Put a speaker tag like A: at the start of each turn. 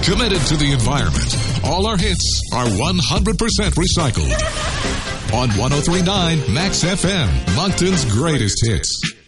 A: Committed to the environment. All our hits are 100% recycled. On 103.9 Max FM, Moncton's greatest hits.